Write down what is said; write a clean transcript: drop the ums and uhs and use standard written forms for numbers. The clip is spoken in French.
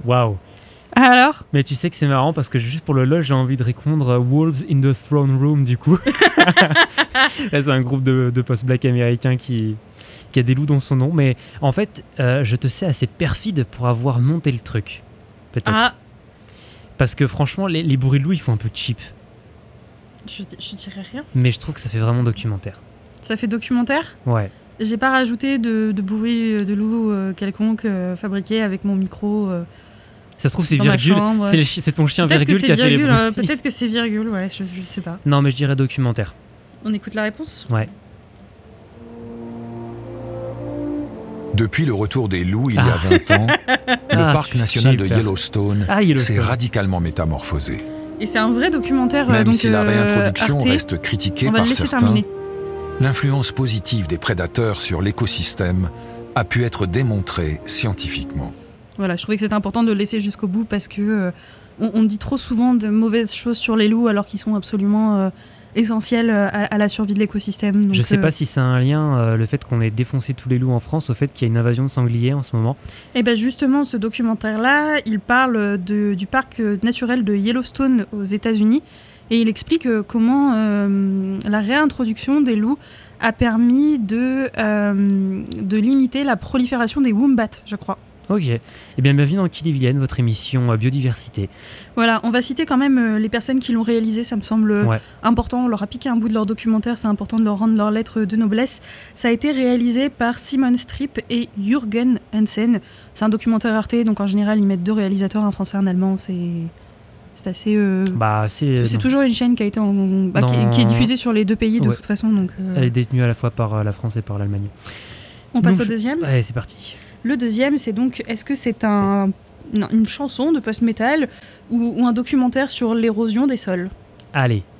Waouh. Alors ? Mais tu sais que c'est marrant parce que juste pour le lol, j'ai envie de répondre Wolves in the Throne Room du coup. Là, c'est un groupe de post-black américain qui a des loups dans son nom. Mais en fait, je te sais assez perfide pour avoir monté le truc. Peut-être. Ah, Parce que franchement, les bruits de loups, ils font un peu cheap. je dirais rien. Mais je trouve que ça fait vraiment documentaire. Ça fait documentaire ? Ouais. J'ai pas rajouté de bruit de loup quelconque fabriqué avec mon micro Ça se trouve, c'est dans ma virgule. chambre. C'est ton chien Peut-être virgule que qui a c'est fait les virgule, bruits. peut-être que c'est virgule, ouais, je sais pas. Non, mais je dirais documentaire. On écoute la réponse ? Ouais. Depuis le retour des loups il y a 20 ans, le parc national de Yellowstone s'est radicalement métamorphosé. Et c'est un vrai documentaire. Même donc, si la réintroduction Arte, reste critiquée on va par le laisser certains, terminer. l'influence positive des prédateurs sur l'écosystème a pu être démontrée scientifiquement. Voilà, je trouvais que c'était important de le laisser jusqu'au bout parce que on dit trop souvent de mauvaises choses sur les loups alors qu'ils sont absolument essentiels à la survie de l'écosystème. Donc, Je sais pas si c'est un lien, le fait qu'on ait défoncé tous les loups en France, au fait qu'il y a une invasion de sangliers en ce moment. Et bien justement, ce documentaire-là, il parle du parc naturel de Yellowstone aux États-Unis et il explique comment la réintroduction des loups a permis de limiter la prolifération des wombats, je crois. Ok. Eh bien, bienvenue dans Ille-et-Vilaine, votre émission biodiversité. Voilà, on va citer quand même les personnes qui l'ont réalisé, ça me semble important. On leur a piqué un bout de leur documentaire, c'est important de leur rendre leur lettre de noblesse. Ça a été réalisé par Simon Strip et Jürgen Hansen. C'est un documentaire Arte, donc en général, ils mettent 2 réalisateurs, un français et un allemand. C'est assez... c'est toujours une chaîne qui a été qui est diffusée sur les 2 pays de toute façon. Donc, Elle est détenue à la fois par la France et par l'Allemagne. On passe au deuxième ? Allez, c'est parti. Le deuxième, c'est donc, est-ce que c'est une chanson de post-metal ou un documentaire sur l'érosion des sols ? Allez,